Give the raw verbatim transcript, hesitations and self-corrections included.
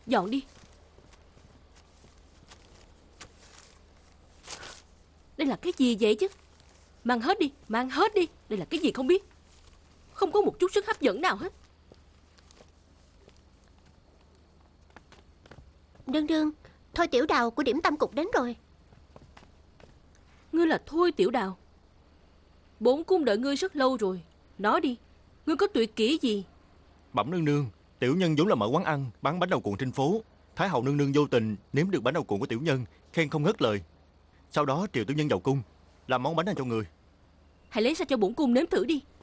Dọn đi. Đây là cái gì vậy chứ? Mang hết đi, mang hết đi. Đây là cái gì không biết. Không có một chút sức hấp dẫn nào hết. Đương đương, Thôi Tiểu Đào của Điểm Tâm Cục đến rồi. Ngươi là Thôi Tiểu Đào? Bổn cung đợi ngươi rất lâu rồi. Nói đi, ngươi có tuyệt kỹ gì? Bẩm nương nương, tiểu nhân vốn là mở quán ăn bán bánh đậu cuộn trên phố. Thái hậu nương nương vô tình nếm được bánh đậu cuộn của tiểu nhân, khen không ngớt lời. Sau đó triệu tiểu nhân vào cung làm món bánh này cho người. Hãy lấy ra cho bổn cung nếm thử đi.